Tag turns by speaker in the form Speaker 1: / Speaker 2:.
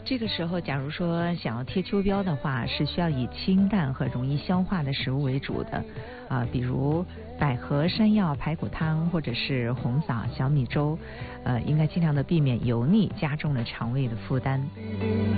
Speaker 1: 这个时候假如说想要贴秋膘的话，是需要以清淡和容易消化的食物为主的比如百合山药排骨汤或者是红枣小米粥，应该尽量的避免油腻加重了肠胃的负担。